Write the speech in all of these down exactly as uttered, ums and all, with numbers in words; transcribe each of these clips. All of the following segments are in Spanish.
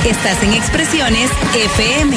Estás en Expresiones F M.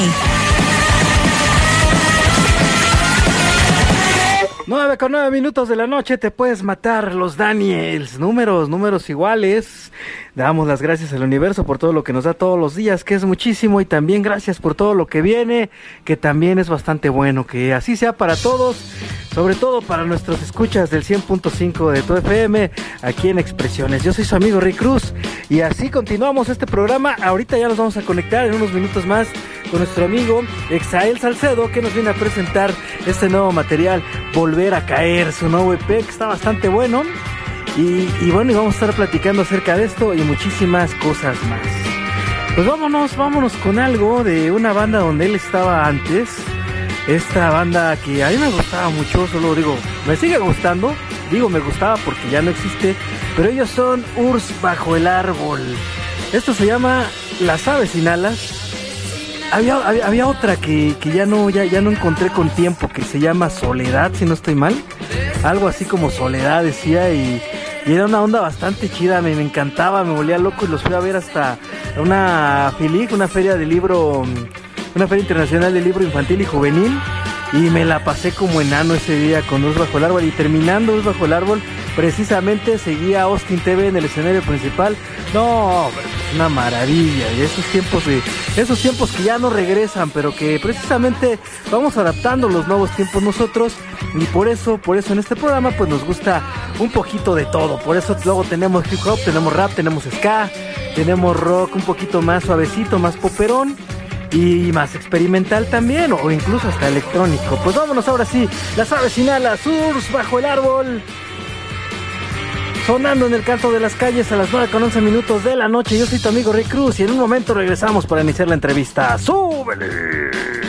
nueve con nueve minutos de la noche, te puedes matar los Daniels. Números, números iguales. Damos las gracias al universo por todo lo que nos da todos los días, que es muchísimo, y también gracias por todo lo que viene, que también es bastante bueno, que así sea para todos, sobre todo para nuestros escuchas del cien punto cinco de tu F M, aquí en Expresiones. Yo soy su amigo Rick Cruz, y así continuamos este programa. Ahorita ya nos vamos a conectar en unos minutos más con nuestro amigo Exael Salcedo, que nos viene a presentar este nuevo material, Volver a Caer, su nuevo E P, que está bastante bueno. Y, y bueno, y vamos a estar platicando acerca de esto y muchísimas cosas más. Pues vámonos, vámonos con algo de una banda donde él estaba antes. Esta banda que a mí me gustaba mucho, solo digo, me sigue gustando. Digo me gustaba porque ya no existe, pero ellos son Urs Bajo el Árbol. Esto se llama Las Aves Sin Alas. Había, había, había otra que, que ya no ya, ya no encontré con tiempo, que se llama Soledad, si no estoy mal. Algo así como Soledad decía, y, y era una onda bastante chida, me, me encantaba, me volvía loco, y los fui a ver hasta una FILIC, una feria de libro, una feria internacional de libro infantil y juvenil, y me la pasé como enano ese día con Urs Bajo el Árbol. Y terminando Urs Bajo el Árbol, precisamente seguía Austin T V en el escenario principal. No, una maravilla, y esos tiempos de, esos tiempos que ya no regresan, pero que precisamente vamos adaptando los nuevos tiempos nosotros, y por eso, por eso en este programa pues nos gusta un poquito de todo. Por eso luego tenemos hip hop, tenemos rap, tenemos ska, tenemos rock un poquito más suavecito, más poperón, y más experimental también, o incluso hasta electrónico. Pues vámonos ahora sí, Las Aves Sin Alas, Urs Bajo el Árbol, sonando en el canto de las calles a las nueve con once minutos de la noche. Yo soy tu amigo Rick Cruz, y en un momento regresamos para iniciar la entrevista. ¡Súbele!